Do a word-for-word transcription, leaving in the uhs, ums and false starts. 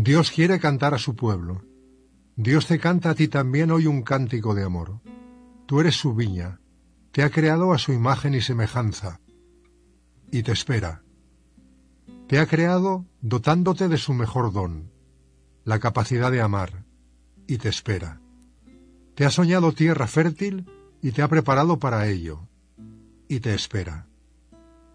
Dios quiere cantar a su pueblo. Dios te canta a ti también hoy un cántico de amor. Tú eres su viña, te ha creado a su imagen y semejanza, y te espera. Te ha creado dotándote de su mejor don, la capacidad de amar, y te espera. Te ha soñado tierra fértil y te ha preparado para ello, y te espera.